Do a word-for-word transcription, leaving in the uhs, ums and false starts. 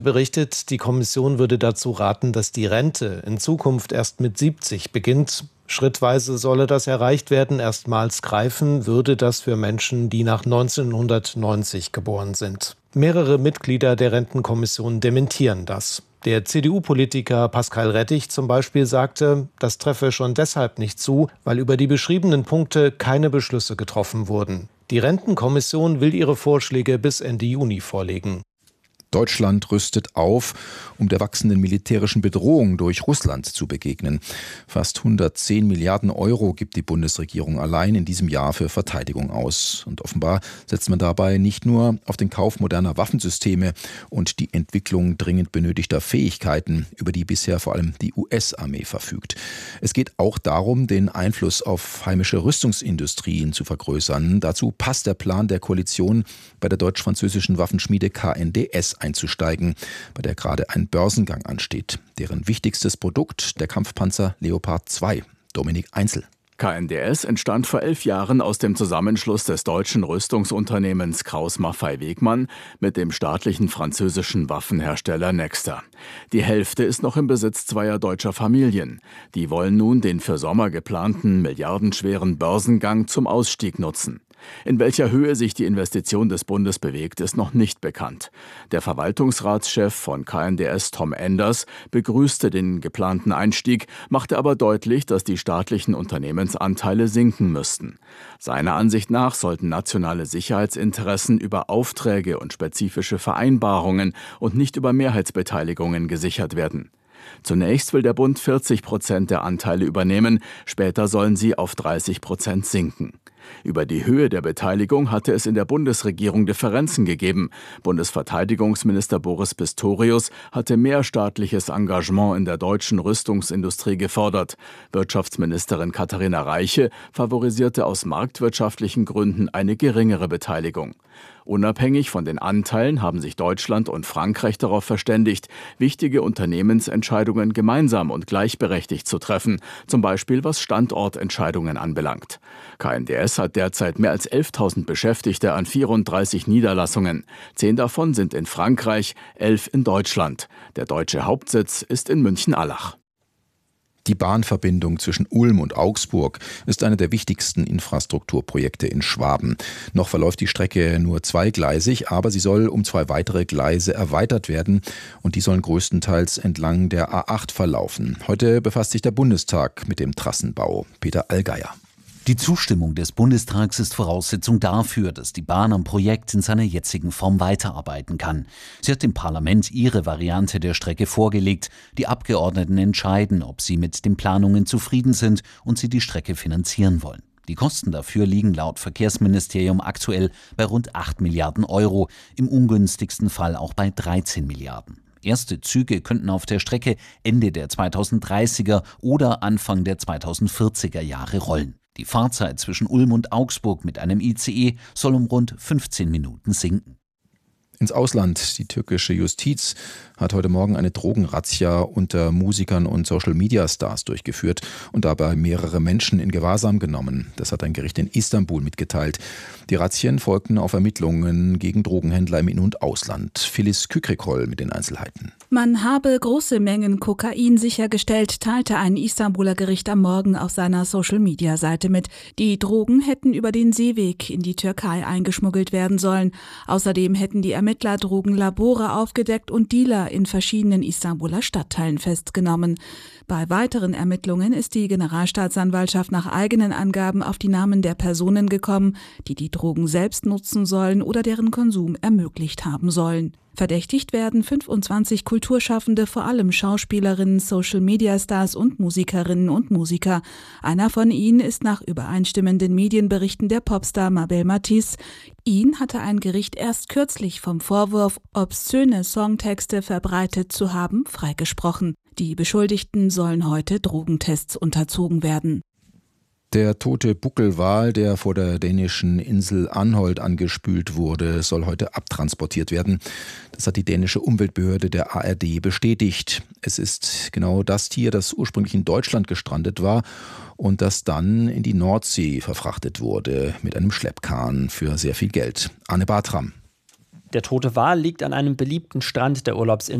berichtet, die Kommission würde dazu raten, dass die Rente in Zukunft erst mit siebzig beginnt. Schrittweise solle das erreicht werden. Erstmals greifen würde das für Menschen, die nach neunzehnhundertneunzig geboren sind. Mehrere Mitglieder der Rentenkommission dementieren das. Der C D U-Politiker Pascal Rettig zum Beispiel sagte, das treffe schon deshalb nicht zu, weil über die beschriebenen Punkte keine Beschlüsse getroffen wurden. Die Rentenkommission will ihre Vorschläge bis Ende Juni vorlegen. Deutschland rüstet auf, um der wachsenden militärischen Bedrohung durch Russland zu begegnen. Fast hundertzehn Milliarden Euro gibt die Bundesregierung allein in diesem Jahr für Verteidigung aus. Und offenbar setzt man dabei nicht nur auf den Kauf moderner Waffensysteme und die Entwicklung dringend benötigter Fähigkeiten, über die bisher vor allem die U S-Armee verfügt. Es geht auch darum, den Einfluss auf heimische Rüstungsindustrien zu vergrößern. Dazu passt der Plan der Koalition, bei der deutsch-französischen Waffenschmiede K N D S einzusteigen, bei der gerade ein Börsengang ansteht. Deren wichtigstes Produkt, der Kampfpanzer Leopard zwei. Dominik Einzel. K N D S entstand vor elf Jahren aus dem Zusammenschluss des deutschen Rüstungsunternehmens Krauss-Maffei-Wegmann mit dem staatlichen französischen Waffenhersteller Nexter. Die Hälfte ist noch im Besitz zweier deutscher Familien. Die wollen nun den für Sommer geplanten milliardenschweren Börsengang zum Ausstieg nutzen. In welcher Höhe sich die Investition des Bundes bewegt, ist noch nicht bekannt. Der Verwaltungsratschef von K N D S, Tom Enders, begrüßte den geplanten Einstieg, machte aber deutlich, dass die staatlichen Unternehmensanteile sinken müssten. Seiner Ansicht nach sollten nationale Sicherheitsinteressen über Aufträge und spezifische Vereinbarungen und nicht über Mehrheitsbeteiligungen gesichert werden. Zunächst will der Bund vierzig Prozent der Anteile übernehmen, später sollen sie auf dreißig Prozent sinken. Über die Höhe der Beteiligung hatte es in der Bundesregierung Differenzen gegeben. Bundesverteidigungsminister Boris Pistorius hatte mehr staatliches Engagement in der deutschen Rüstungsindustrie gefordert. Wirtschaftsministerin Katharina Reiche favorisierte aus marktwirtschaftlichen Gründen eine geringere Beteiligung. Unabhängig von den Anteilen haben sich Deutschland und Frankreich darauf verständigt, wichtige Unternehmensentscheidungen gemeinsam und gleichberechtigt zu treffen, zum Beispiel was Standortentscheidungen anbelangt. K N D S hat derzeit mehr als elftausend Beschäftigte an vierunddreißig Niederlassungen. Zehn davon sind in Frankreich, elf in Deutschland. Der deutsche Hauptsitz ist in München-Allach. Die Bahnverbindung zwischen Ulm und Augsburg ist eine der wichtigsten Infrastrukturprojekte in Schwaben. Noch verläuft die Strecke nur zweigleisig, aber sie soll um zwei weitere Gleise erweitert werden und die sollen größtenteils entlang der A acht verlaufen. Heute befasst sich der Bundestag mit dem Trassenbau. Peter Allgeier. Die Zustimmung des Bundestags ist Voraussetzung dafür, dass die Bahn am Projekt in seiner jetzigen Form weiterarbeiten kann. Sie hat dem Parlament ihre Variante der Strecke vorgelegt. Die Abgeordneten entscheiden, ob sie mit den Planungen zufrieden sind und sie die Strecke finanzieren wollen. Die Kosten dafür liegen laut Verkehrsministerium aktuell bei rund acht Milliarden Euro, im ungünstigsten Fall auch bei dreizehn Milliarden. Erste Züge könnten auf der Strecke Ende der zweitausenddreißiger oder Anfang der zweitausendvierziger Jahre rollen. Die Fahrzeit zwischen Ulm und Augsburg mit einem I C E soll um rund fünfzehn Minuten sinken. Ins Ausland. Die türkische Justiz hat heute Morgen eine Drogenrazzia unter Musikern und Social-Media-Stars durchgeführt und dabei mehrere Menschen in Gewahrsam genommen. Das hat ein Gericht in Istanbul mitgeteilt. Die Razzien folgten auf Ermittlungen gegen Drogenhändler im In- und Ausland. Phyllis Kükrikol mit den Einzelheiten. Man habe große Mengen Kokain sichergestellt, teilte ein Istanbuler Gericht am Morgen auf seiner Social-Media-Seite mit. Die Drogen hätten über den Seeweg in die Türkei eingeschmuggelt werden sollen. Außerdem hätten die Ermittler Drogenlabore aufgedeckt und Dealer in verschiedenen Istanbuler Stadtteilen festgenommen. Bei weiteren Ermittlungen ist die Generalstaatsanwaltschaft nach eigenen Angaben auf die Namen der Personen gekommen, die die Drogen selbst nutzen sollen oder deren Konsum ermöglicht haben sollen. Verdächtigt werden fünfundzwanzig Kulturschaffende, vor allem Schauspielerinnen, Social-Media-Stars und Musikerinnen und Musiker. Einer von ihnen ist nach übereinstimmenden Medienberichten der Popstar Mabel Matiz. Ihn hatte ein Gericht erst kürzlich vom Vorwurf, obszöne Songtexte verbreitet zu haben, freigesprochen. Die Beschuldigten sollen heute Drogentests unterzogen werden. Der tote Buckelwal, der vor der dänischen Insel Anholt angespült wurde, soll heute abtransportiert werden. Das hat die dänische Umweltbehörde der A R D bestätigt. Es ist genau das Tier, das ursprünglich in Deutschland gestrandet war und das dann in die Nordsee verfrachtet wurde mit einem Schleppkahn für sehr viel Geld. Anne Bartram. Der tote Wal liegt an einem beliebten Strand der Urlaubsinsel